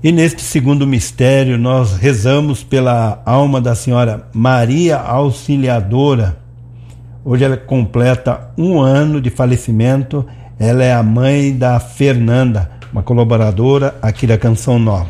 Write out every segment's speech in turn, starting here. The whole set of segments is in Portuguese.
E neste segundo mistério nós rezamos pela alma da senhora Maria Auxiliadora. Hoje ela completa 1 ano de falecimento. Ela é a mãe da Fernanda, uma colaboradora aqui da Canção Nova.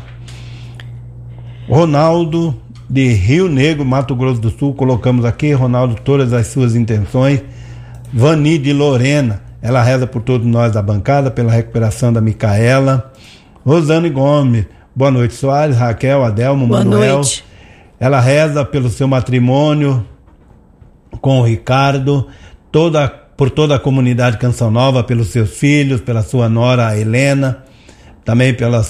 Ronaldo de Rio Negro, Mato Grosso do Sul, colocamos aqui, Ronaldo, todas as suas intenções. Vani de Lorena, ela reza por todos nós da bancada, pela recuperação da Micaela. Rosane Gomes, boa noite, Soares, Raquel, Adelmo, boa Manuel. Noite. Ela reza pelo seu matrimônio com o Ricardo, por toda a comunidade Canção Nova, pelos seus filhos, pela sua nora Helena, também pela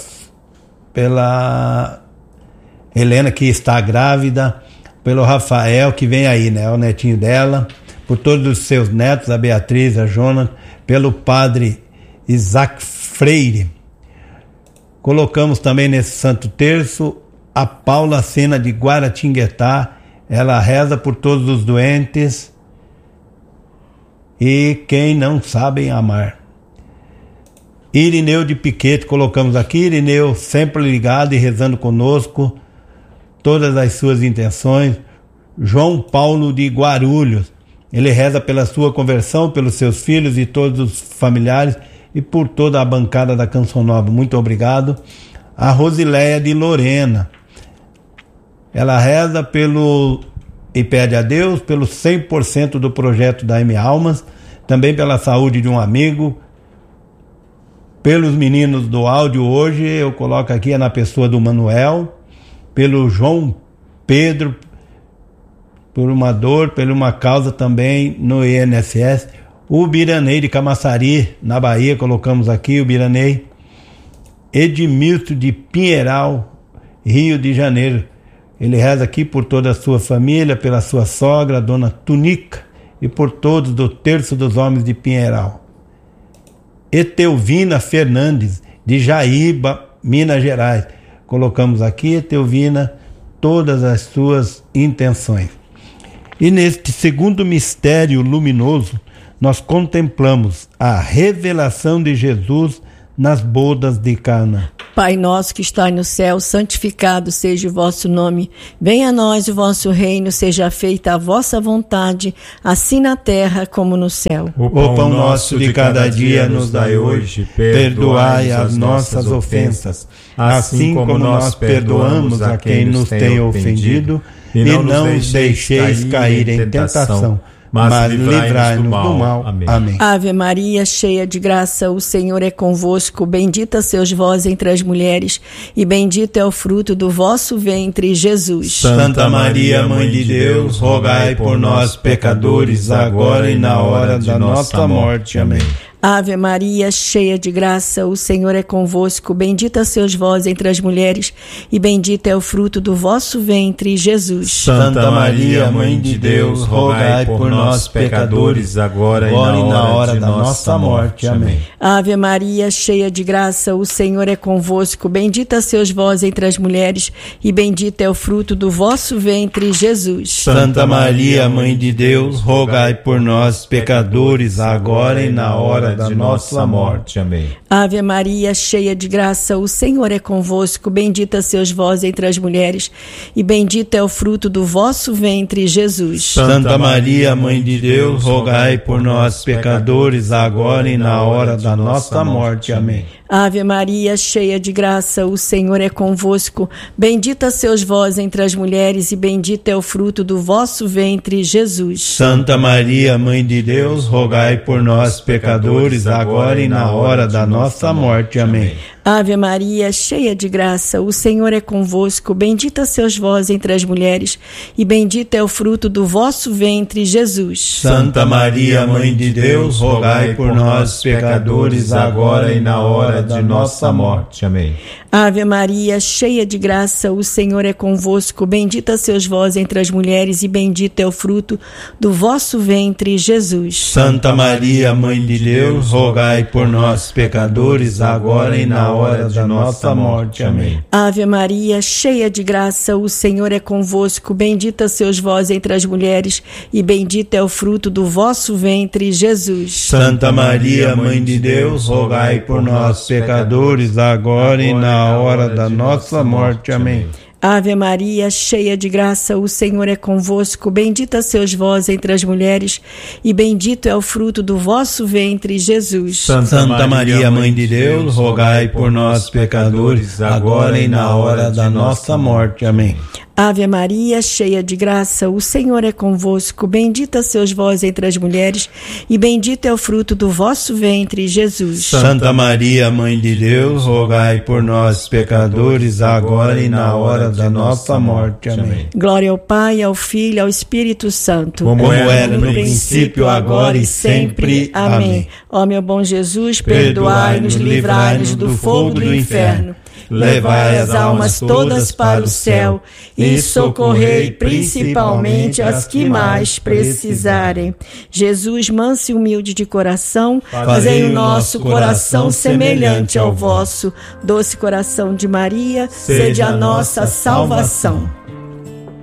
Helena, que está grávida, pelo Rafael, que vem aí, né, o netinho dela, por todos os seus netos, a Beatriz, a Jonas, pelo padre Isaac Freire. Colocamos também nesse Santo Terço a Paula Sena de Guaratinguetá. Ela reza por todos os doentes e quem não sabem amar. Irineu de Piquete, colocamos aqui. Irineu sempre ligado e rezando conosco todas as suas intenções. João Paulo de Guarulhos, ele reza pela sua conversão, pelos seus filhos e todos os familiares e por toda a bancada da Canção Nova. Muito obrigado. A Rosileia de Lorena, ela reza e pede a Deus pelo 100% do projeto da M Almas, também pela saúde de um amigo, pelos meninos do áudio hoje, eu coloco aqui na pessoa do Manuel, pelo João Pedro, por uma dor, por uma causa também no INSS. O Biranei de Camaçari, na Bahia, colocamos aqui o Biranei. Edmilson de Pinheiral, Rio de Janeiro. Ele reza aqui por toda a sua família, pela sua sogra, a dona Tunica, e por todos do Terço dos Homens de Pinheiral. Etelvina Fernandes, de Jaíba, Minas Gerais. Colocamos aqui, Etelvina, todas as suas intenções. E neste segundo mistério luminoso, nós contemplamos a revelação de Jesus nas bodas de Cana. Pai nosso que está no céu, santificado seja o vosso nome. Venha a nós o vosso reino, seja feita a vossa vontade, assim na terra como no céu. O pão nosso de cada dia nos dai hoje, perdoai as nossas ofensas, assim como nós perdoamos a quem nos tem ofendido, e não nos deixeis cair em tentação, mas livrai-nos do mal. Amém. Ave Maria, cheia de graça, o Senhor é convosco. Bendita sois vós entre as mulheres, e bendito é o fruto do vosso ventre, Jesus. Santa Maria, Mãe de Deus, rogai por nós, pecadores, agora e na hora da nossa morte. Amém. Ave Maria, cheia de graça, o Senhor é convosco. Bendita sois vós entre as mulheres, e bendito é o fruto do vosso ventre, Jesus. Santa Maria, Mãe de Deus, rogai por nós, pecadores, agora e na hora da nossa morte. Amém. Ave Maria, cheia de graça, o Senhor é convosco. Bendita sois vós entre as mulheres, e bendito é o fruto do vosso ventre, Jesus. Santa Maria, Mãe de Deus, rogai por nós, pecadores, agora e na hora da nossa morte. Amém. Ave Maria, cheia de graça, o Senhor é convosco. Bendita sois vós entre as mulheres, e bendito é o fruto do vosso ventre, Jesus. Santa Maria, Mãe de Deus, rogai por nós, pecadores, agora e na hora da nossa morte. Amém. Ave Maria, cheia de graça, o Senhor é convosco. Bendita sois vós entre as mulheres, e bendito é o fruto do vosso ventre, Jesus. Santa Maria, Mãe de Deus, rogai por nós, pecadores, agora e na hora da nossa morte. Amém. Ave Maria, cheia de graça, o Senhor é convosco. Bendita sois vós entre as mulheres, e bendito é o fruto do vosso ventre, Jesus. Santa Maria, Mãe de Deus, rogai por nós, pecadores, agora e na hora de nossa morte. Amém. Ave Maria, cheia de graça, o Senhor é convosco. Bendita sois vós entre as mulheres, e bendito é o fruto do vosso ventre, Jesus. Santa Maria, Mãe de Deus, rogai por nós, pecadores, agora e na hora da nossa morte. Amém. Ave Maria, cheia de graça, o Senhor é convosco. Bendita sois vós entre as mulheres, e bendito é o fruto do vosso ventre, Jesus. Santa Maria, Mãe de Deus, rogai por nós, nós, pecadores, agora e na hora da nossa morte. Amém. Ave Maria, cheia de graça, o Senhor é convosco. Bendita sois vós entre as mulheres, e bendito é o fruto do vosso ventre, Jesus. Santa Maria, Mãe de Deus, rogai por nós, pecadores, agora e na hora da nossa morte. Amém. Ave Maria, cheia de graça, o Senhor é convosco. Bendita sois vós entre as mulheres, e bendito é o fruto do vosso ventre, Jesus. Santa Maria, Mãe de Deus, rogai por nós, pecadores, agora e na hora da nossa morte. Amém. Glória ao Pai, ao Filho e ao Espírito Santo. Como era no princípio, agora e sempre. Amém. Ó meu bom Jesus, perdoai-nos, livrai-nos do fogo do inferno. Levai as almas todas para o céu e socorrei principalmente as que mais precisarem. Jesus, manso e humilde de coração, fazei o nosso coração semelhante ao vosso. Doce coração de Maria, sede a nossa salvação.